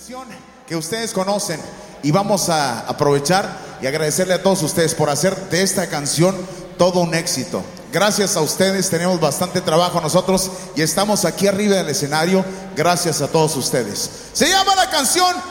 Que ustedes conocen, y vamos a aprovechar y agradecerle a todos ustedes por hacer de esta canción todo un éxito. Gracias a ustedes, tenemos bastante trabajo nosotros y estamos aquí arriba del escenario gracias a todos ustedes. Se llama la canción